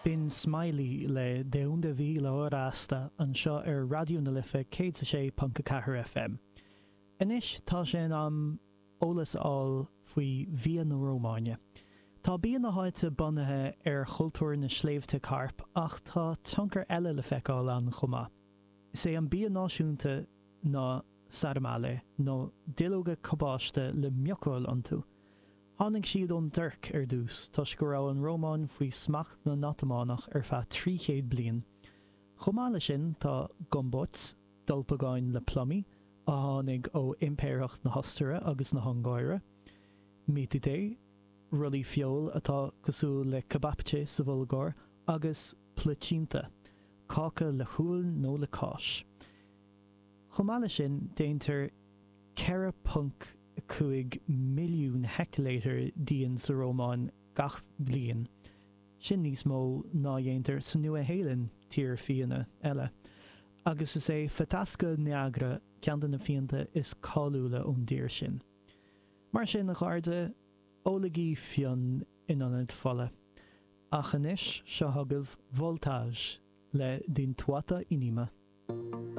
Bin Smiley le deúnda bhí le órasta an seo ar radio na lifa 106.4 FM. Inis tá sin am ólas áil faoi bhí na Rómáine. Tá bíon na háite bunathe ar chultúr na sléimhte carp ach tá tionchar eile le feiceáil an chumá. Is é an bíon náisiúnta ná Sarmale nó duilleoga cobáiste le miocail an tú. Tháinig siad ón dorc ar dús, tá go raibh an Rómáin faoi smacht na natamánach ar feadh 300 bliain. Chomála sin tá gombots, dulpagáin le plumí, a tháinig ó impéireacht na hostere agus na Hungáire, mítidé, rulaí fiol atá cosú le kebabte sa bhulgáir, agus placínta, cáca le chúil nó le cáis. Chomála sin déantar 4.5 milliún hectoléitir díon sa Rómáin gach bliain. Sin níos mó ná dhéantar sa nua-Shéalainn tír fianna eile. Agus is é Fatasca Niagara ceantar na fianta is cáúla ón dír sin. Mar sin na gharda ólagaí fion in anad fola. Ach anis seo thugah Voltage le din tuata inima.